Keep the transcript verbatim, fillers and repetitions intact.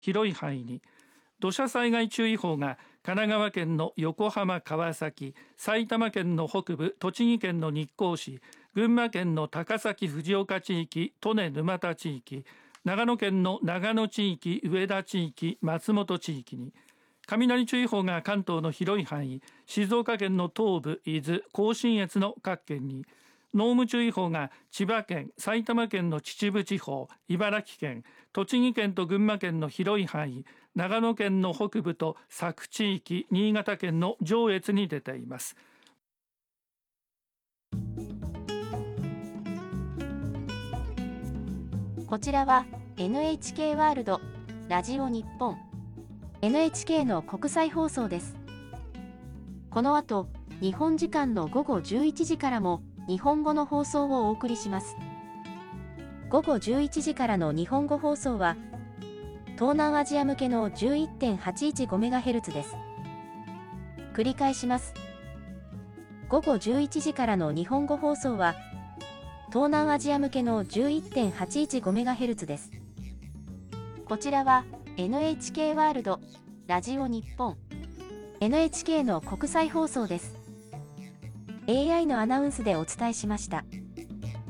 広い範囲に、土砂災害注意報が神奈川県の横浜、川崎、埼玉県の北部、栃木県の日光市、群馬県の高崎、藤岡地域、利根沼田地域、長野県の長野地域、上田地域、松本地域に、雷注意報が関東の広い範囲、静岡県の東部、伊豆、甲信越の各県に、濃霧注意報が千葉県、埼玉県の秩父地方、茨城県、栃木県と群馬県の広い範囲、長野県の北部と佐久地域、新潟県の上越に出ています。 こちらは エヌエイチケー ワールドラジオ日本 エヌエイチケー の国際放送です。この後、日本時間の午後じゅういちじからも日本語の放送をお送りします。午後じゅういちじからの日本語放送は東南アジア向けの じゅういってんはちいちごメガヘルツ です。繰り返します。午後じゅういちじからの日本語放送は東南アジア向けの じゅういってんはちいちごメガヘルツ です。こちらは エヌエイチケー ワールドラジオ日本 エヌエイチケー の国際放送です。エーアイ のアナウンスでお伝えしました。